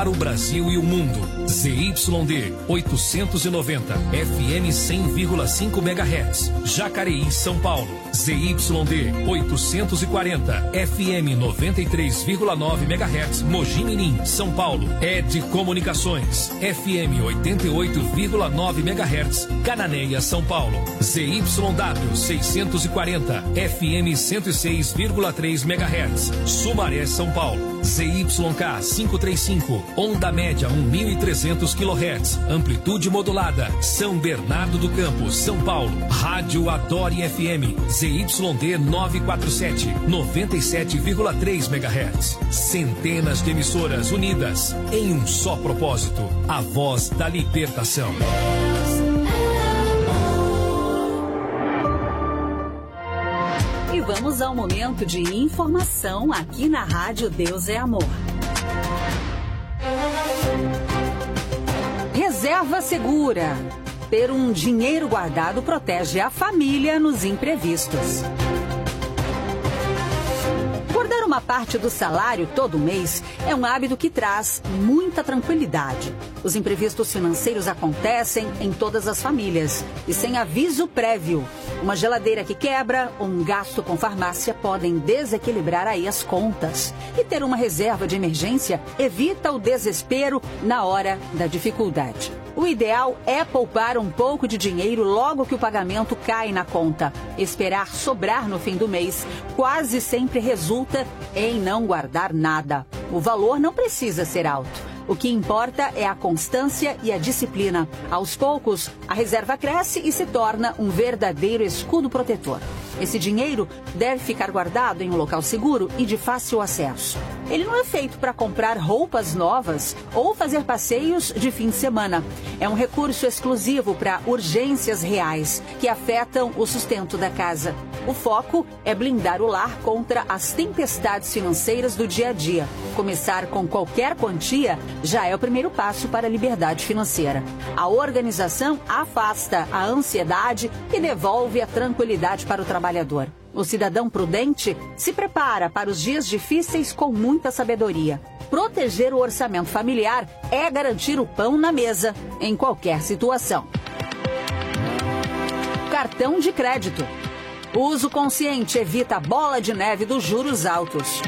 Para o Brasil e o mundo, ZYD 890, FM 100,5 MHz, Jacareí, São Paulo. ZYD 840, FM 93,9 MHz, Mogi Mirim, São Paulo. ED Comunicações, FM 88,9 MHz, Cananéia, São Paulo. ZYW 640, FM 106,3 MHz, Sumaré, São Paulo. ZYK 535, onda média 1.300 kHz, amplitude modulada, São Bernardo do Campo, São Paulo. Rádio Adore FM, ZYD 947, 97,3 MHz. Centenas de emissoras unidas em um só propósito, a voz da libertação. E vamos ao momento de informação aqui na Rádio Deus é Amor. Reserva segura. Ter um dinheiro guardado protege a família nos imprevistos. Guardar uma parte do salário todo mês é um hábito que traz muita tranquilidade. Os imprevistos financeiros acontecem em todas as famílias e sem aviso prévio. Uma geladeira que quebra ou um gasto com farmácia podem desequilibrar aí as contas. E ter uma reserva de emergência evita o desespero na hora da dificuldade. O ideal é poupar um pouco de dinheiro logo que o pagamento cai na conta. Esperar sobrar no fim do mês quase sempre resulta em não guardar nada. O valor não precisa ser alto. O que importa é a constância e a disciplina. Aos poucos, a reserva cresce e se torna um verdadeiro escudo protetor. Esse dinheiro deve ficar guardado em um local seguro e de fácil acesso. Ele não é feito para comprar roupas novas ou fazer passeios de fim de semana. É um recurso exclusivo para urgências reais que afetam o sustento da casa. O foco é blindar o lar contra as tempestades financeiras do dia a dia. Começar com qualquer quantia já é o primeiro passo para a liberdade financeira. A organização afasta a ansiedade e devolve a tranquilidade para o trabalhador. O cidadão prudente se prepara para os dias difíceis com muita sabedoria. Proteger o orçamento familiar é garantir o pão na mesa, em qualquer situação. Cartão de crédito. O uso consciente evita a bola de neve dos juros altos.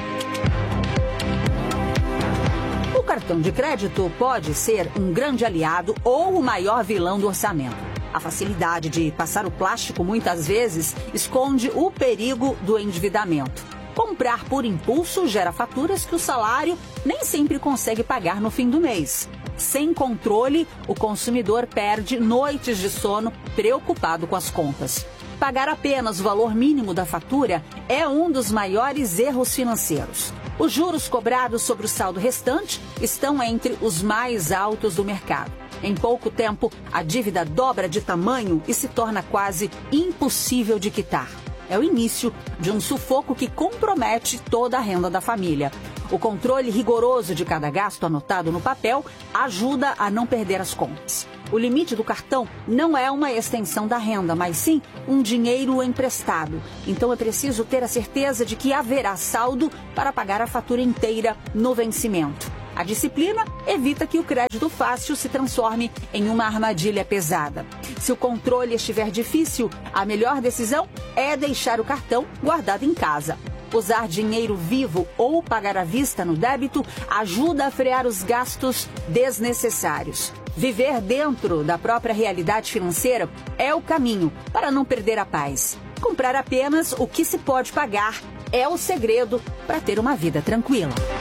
O cartão de crédito pode ser um grande aliado ou o maior vilão do orçamento. A facilidade de passar o plástico muitas vezes esconde o perigo do endividamento. Comprar por impulso gera faturas que o salário nem sempre consegue pagar no fim do mês. Sem controle, o consumidor perde noites de sono preocupado com as contas. Pagar apenas o valor mínimo da fatura é um dos maiores erros financeiros. Os juros cobrados sobre o saldo restante estão entre os mais altos do mercado. Em pouco tempo, a dívida dobra de tamanho e se torna quase impossível de quitar. É o início de um sufoco que compromete toda a renda da família. O controle rigoroso de cada gasto anotado no papel ajuda a não perder as contas. O limite do cartão não é uma extensão da renda, mas sim um dinheiro emprestado. Então é preciso ter a certeza de que haverá saldo para pagar a fatura inteira no vencimento. A disciplina evita que o crédito fácil se transforme em uma armadilha pesada. Se o controle estiver difícil, a melhor decisão é deixar o cartão guardado em casa. Usar dinheiro vivo ou pagar à vista no débito ajuda a frear os gastos desnecessários. Viver dentro da própria realidade financeira é o caminho para não perder a paz. Comprar apenas o que se pode pagar é o segredo para ter uma vida tranquila.